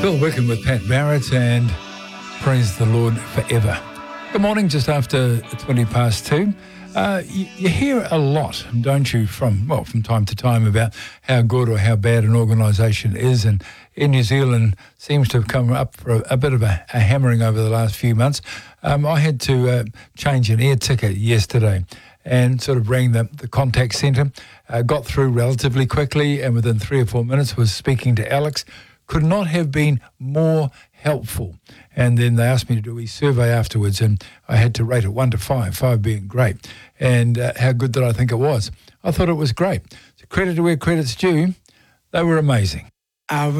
Bill Wickham with Pat Barrett and Praise the Lord Forever. Good morning, just after 20 past 2. You hear a lot, don't you, from time to time about how good or how bad an organisation is, and in New Zealand seems to have come up for a bit of a hammering over the last few months. I had to change an air ticket yesterday and sort of rang the contact centre, got through relatively quickly, and within 3 or 4 minutes was speaking to Alex. Could not have been more helpful. And then they asked me to do a survey afterwards, and I had to rate it 1 to 5, 5 being great. And how good did I think it was? I thought it was great. So credit to where credit's due. They were amazing.